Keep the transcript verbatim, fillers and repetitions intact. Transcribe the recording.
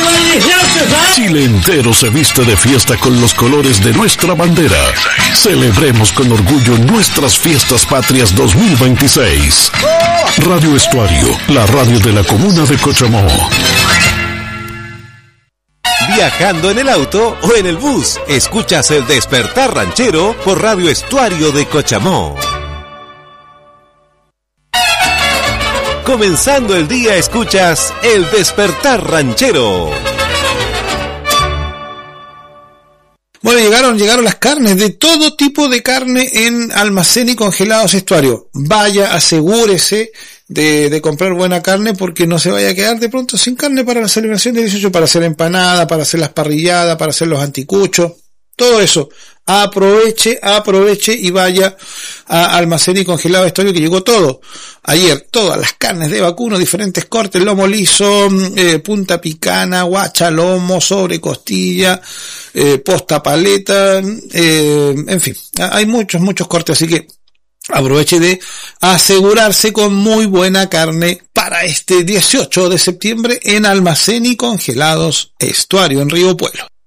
Chile entero se viste de fiesta con los colores de nuestra bandera. Celebremos con orgullo nuestras fiestas patrias dos mil veintiséis. Radio Estuario, la radio de la comuna de Cochamó. Viajando en el auto o en el bus, escuchas El Despertar Ranchero por Radio Estuario de Cochamó. Comenzando el día escuchas El Despertar Ranchero. Bueno, llegaron, llegaron las carnes, de todo tipo de carne en Almacén y Congelados Estuario. Vaya, asegúrese de, de comprar buena carne porque no se vaya a quedar de pronto sin carne para la celebración del dieciocho, para hacer empanada, para hacer las parrilladas, para hacer los anticuchos, todo eso. Aproveche, aproveche y vaya a Almacén y Congelado Estuario que llegó todo. Ayer, todas las carnes de vacuno, diferentes cortes, lomo liso, eh, punta picana, guacha, lomo, sobre costilla, eh, posta paleta, eh, en fin, hay muchos, muchos cortes, así que aproveche de asegurarse con muy buena carne para este dieciocho de septiembre en Almacén y Congelados Estuario, en Río Pueblo.